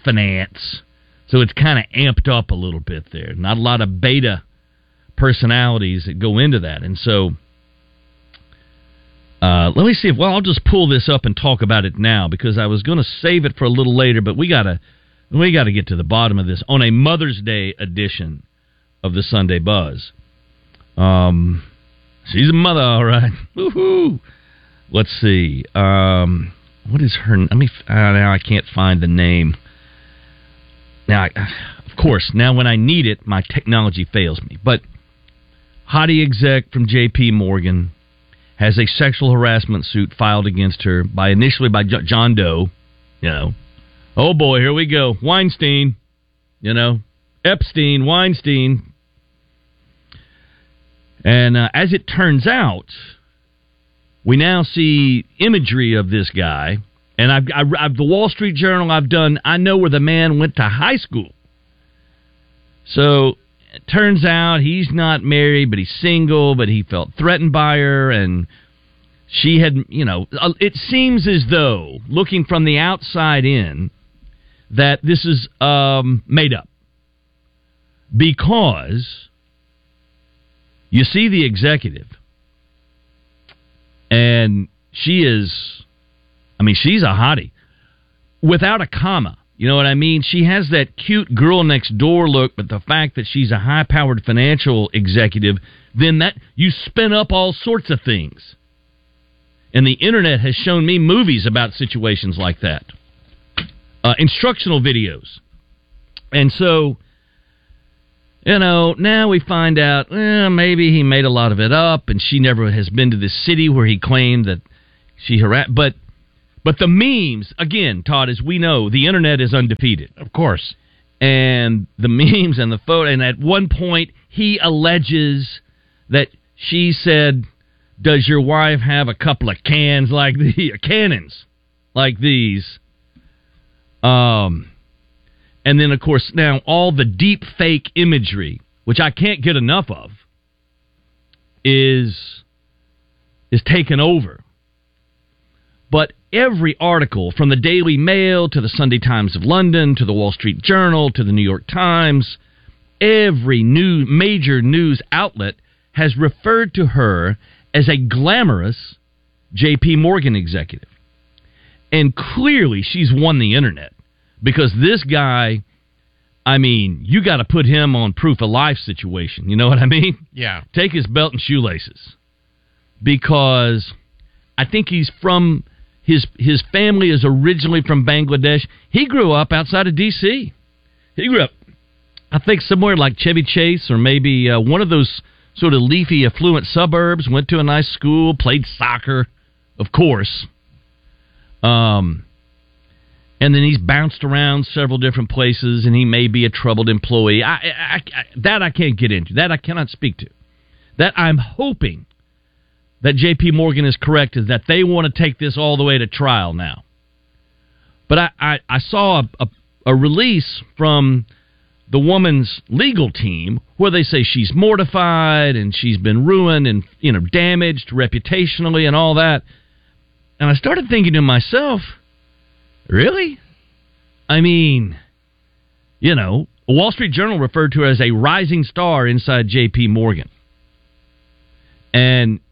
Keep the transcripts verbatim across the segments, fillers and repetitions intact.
finance. So it's kind of amped up a little bit there. Not a lot of beta personalities that go into that. And so, uh, let me see if, well, I'll just pull this up and talk about it now because I was going to save it for a little later, but we got to we got to get to the bottom of this on a Mother's Day edition of the Sunday Buzz. Um, she's a mother, all right. Woohoo! Let's see. Um, what is her? Let me. Uh, now I can't find the name. Now, I, of course, now when I need it, my technology fails me. But hottie exec from J P Morgan has a sexual harassment suit filed against her by initially by J- John Doe. You know, oh boy, here we go. Weinstein. You know, Epstein, Weinstein. And uh, as it turns out, we now see imagery of this guy. And I've, I've, I've the Wall Street Journal I've done, I know where the man went to high school. So it turns out he's not married, but he's single, but he felt threatened by her. And she had, you know, it seems as though, looking from the outside in, that this is um, made up. Because you see the executive, and she is, I mean, she's a hottie without a comma. You know what I mean? She has that cute girl next door look, but the fact that she's a high-powered financial executive, then that you spin up all sorts of things. And the internet has shown me movies about situations like that. Uh, instructional videos. And so, you know, now we find out, eh, maybe he made a lot of it up, and she never has been to this city where he claimed that she harassed. But, but the memes, again, Todd, as we know, the internet is undefeated. Of course. And the memes and the photo, and at one point, he alleges that she said, does your wife have a couple of cans like the cannons like these? Um, and then, of course, now all the deep fake imagery, which I can't get enough of, is is taken over. But every article, from the Daily Mail to the Sunday Times of London to the Wall Street Journal to the New York Times, every new major news outlet has referred to her as a glamorous J P Morgan executive. And clearly she's won the internet because this guy, I mean, you got to put him on proof of life situation. You know what I mean? Yeah. Take his belt and shoelaces. Because I think he's from, his his family is originally from Bangladesh. He grew up outside of D C. He grew up, I think, somewhere like Chevy Chase or maybe uh, one of those sort of leafy, affluent suburbs, went to a nice school, played soccer, of course. Um, and then he's bounced around several different places, and he may be a troubled employee. I, I, I, that I can't get into. That I cannot speak to. That I'm hoping that J P Morgan is correct, is that they want to take this all the way to trial now. But I, I, I saw a, a, a release from the woman's legal team where they say she's mortified and she's been ruined and, you know, damaged reputationally and all that. And I started thinking to myself, really? I mean, you know, the Wall Street Journal referred to her as a rising star inside J P Morgan. And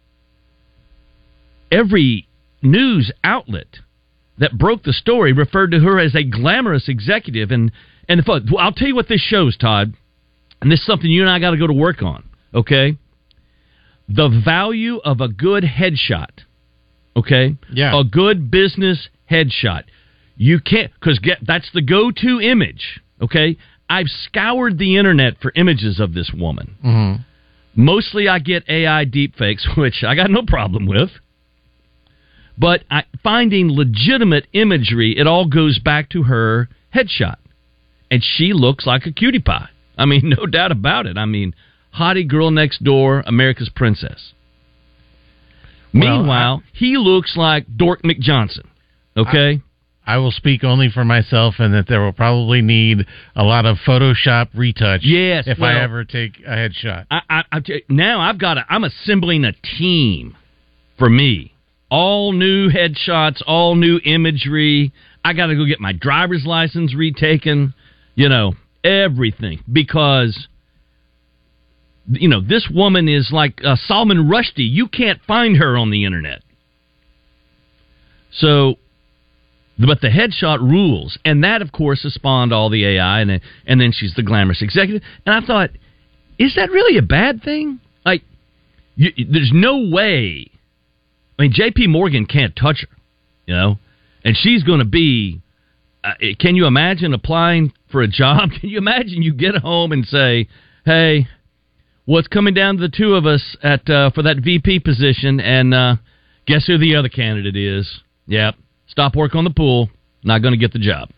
every news outlet that broke the story referred to her as a glamorous executive. And, and the, I'll tell you what this shows, Todd, and this is something you and I got to go to work on, okay? The value of a good headshot. Okay? Yeah. A good business headshot. You can't, because that's the go-to image. Okay? I've scoured the internet for images of this woman. Mm-hmm. Mostly I get A I deepfakes, which I got no problem with. But I, finding legitimate imagery, it all goes back to her headshot. And she looks like a cutie pie. I mean, no doubt about it. I mean, hottie girl next door, America's princess. Well, Meanwhile, I, he looks like Dork McJohnson, okay? I, I will speak only for myself, and that there will probably need a lot of Photoshop retouch yes, if well, I ever take a headshot. I, I, I, now I've got a, I'm assembling a team for me. All new headshots, all new imagery. I got to go get my driver's license retaken, you know, everything. Because, you know, this woman is like uh, Salman Rushdie. You can't find her on the internet. So, but the headshot rules. And that, of course, has spawned all the A I. And, and then she's the glamorous executive. And I thought, is that really a bad thing? Like, you, there's no way. I mean, J P Morgan can't touch her, you know? And she's going to be, uh, can you imagine applying for a job? Can you imagine you get home and say, hey, well, it's coming down to the two of us at uh, for that V P position, and uh, guess who the other candidate is? Yep, stop work on the pool, not going to get the job.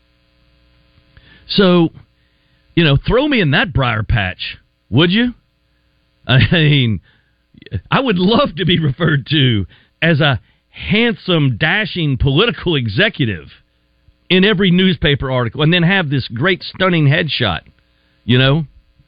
So, you know, throw me in that briar patch, would you? I mean, I would love to be referred to as a handsome, dashing political executive in every newspaper article, and then have this great, stunning headshot. You know,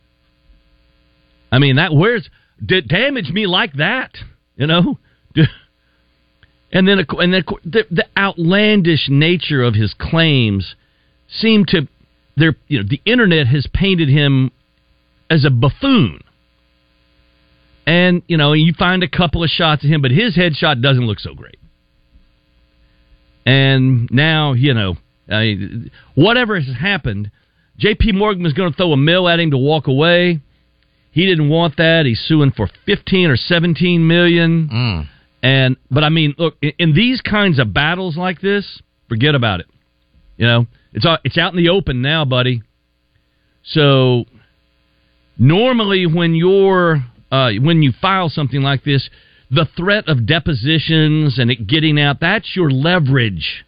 I mean, that where's did damage me like that? You know, and then and then the, the outlandish nature of his claims seem to there. You know, the internet has painted him as a buffoon. And, you know, you find a couple of shots of him, but his headshot doesn't look so great. And now, you know, uh, whatever has happened, J P Morgan was going to throw a mill at him to walk away. He didn't want that. He's suing for fifteen or seventeen million. Mm. And, but I mean, look, in, in these kinds of battles like this, forget about it. You know, it's all, it's out in the open now, buddy. So normally when you're Uh, when you file something like this, the threat of depositions and it getting out, that's your leverage.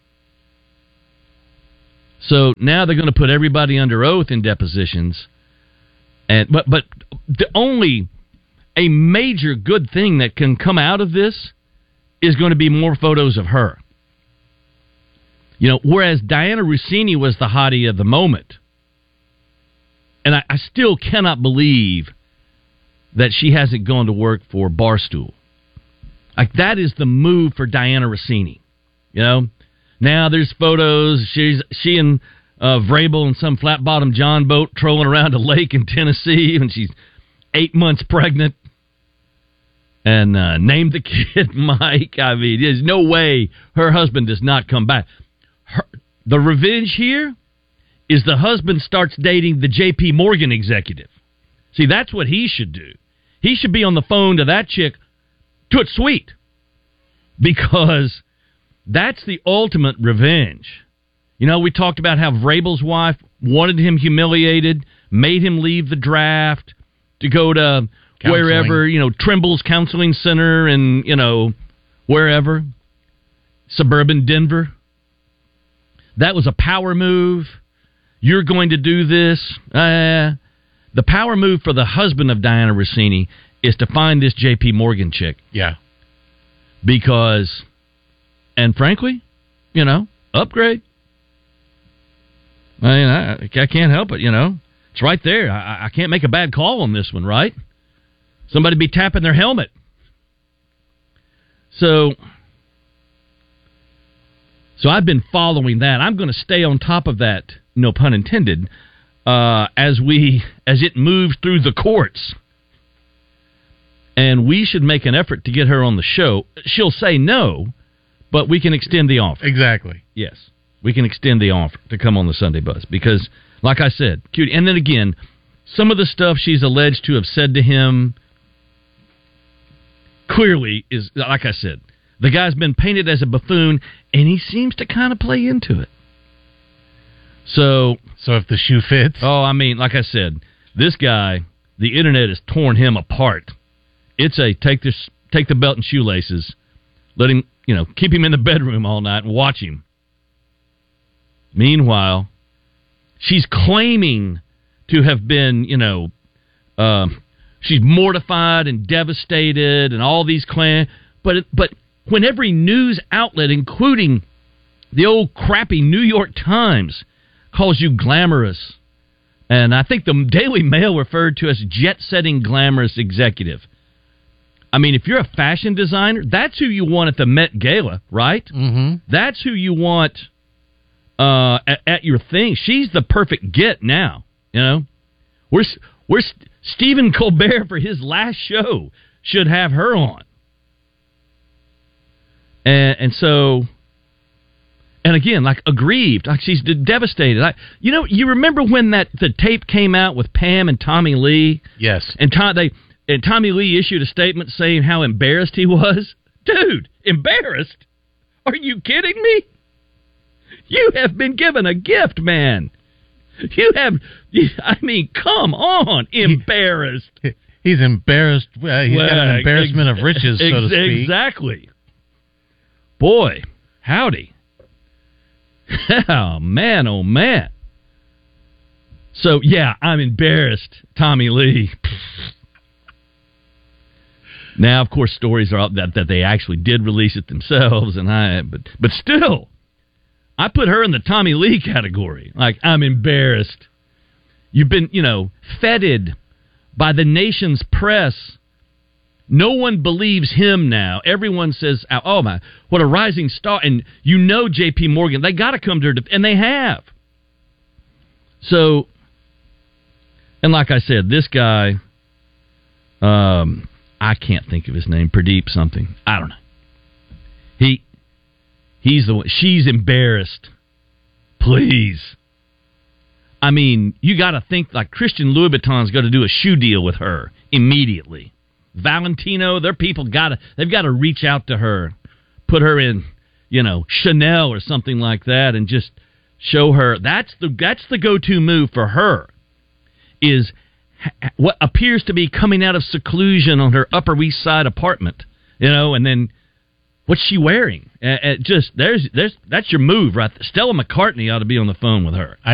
So now they're going to put everybody under oath in depositions. And but but the only a major good thing that can come out of this is going to be more photos of her. You know, whereas Diana Russini was the hottie of the moment. And I, I still cannot believe that she hasn't gone to work for Barstool. Like, that is the move for Diana Russini. You know? Now there's photos. She's she and uh, Vrabel in some flat-bottom John boat trolling around a lake in Tennessee, and she's eight months pregnant. And uh, named the kid Mike. I mean, there's no way her husband does not come back. Her, the revenge here is the husband starts dating the J P Morgan executive. See, that's what he should do. He should be on the phone to that chick, toot sweet, because that's the ultimate revenge. You know, we talked about how Vrabel's wife wanted him humiliated, made him leave the draft to go to counseling. Wherever, you know, Trimble's Counseling Center and, you know, wherever, suburban Denver. That was a power move. You're going to do this. Uh, the power move for the husband of Diana Russini is to find this J P Morgan chick. Yeah. Because, and frankly, you know, upgrade. I mean, I, I can't help it, you know. It's right there. I, I can't make a bad call on this one, right? Somebody be tapping their helmet. So, so I've been following that. I'm going to stay on top of that, no pun intended, uh, as we as it moves through the courts. And we should make an effort to get her on the show. She'll say no, but we can extend the offer. Exactly. Yes, we can extend the offer to come on the Sunday Buzz because, like I said, cute. And then again, some of the stuff she's alleged to have said to him clearly is, like I said, the guy's been painted as a buffoon, and he seems to kind of play into it. So, so if the shoe fits, oh, I mean, like I said, this guy, the internet has torn him apart. It's a take this, take the belt and shoelaces, let him, you know, keep him in the bedroom all night and watch him. Meanwhile, she's claiming to have been, you know, uh, she's mortified and devastated and all these claims. But but when every news outlet, including the old crappy New York Times, calls you glamorous, and I think the Daily Mail referred to as jet-setting glamorous executive. I mean, if you're a fashion designer, that's who you want at the Met Gala, right? Mm-hmm. That's who you want uh, at, at your thing. She's the perfect get now. You know, we're we're Stephen Colbert for his last show should have her on, and and so. And again, like aggrieved, like she's devastated. I, you know, you remember when that the tape came out with Pam and Tommy Lee? Yes. And Tom, they and Tommy Lee issued a statement saying how embarrassed he was. Dude, embarrassed? Are you kidding me? You have been given a gift, man. You have. I mean, come on, embarrassed. He, he's embarrassed. Uh, he's well, got an embarrassment ex- of riches, ex- so to speak. Exactly. Boy, howdy. Oh, man, oh, man. So, yeah, I'm embarrassed, Tommy Lee. Now, of course, stories are out that, that they actually did release it themselves, and I, but but still, I put her in the Tommy Lee category. Like, I'm embarrassed. You've been, you know, feted by the nation's press. No one believes him now. Everyone says, oh, my, what a rising star. And you know J P. Morgan, they got to come to her, and they have. So, and like I said, this guy, um, I can't think of his name, Pradeep something. I don't know. He, he's the one, she's embarrassed. Please. I mean, you got to think like Christian Louboutin's got to do a shoe deal with her immediately. Valentino, their people got to, they've got to reach out to her, put her in, you know, Chanel or something like that, and just show her that's the that's the go-to move for her. Is ha- what appears to be coming out of seclusion on her Upper East Side apartment, you know, and then what's she wearing? Uh, uh, just there's there's that's your move right there. Stella McCartney ought to be on the phone with her. I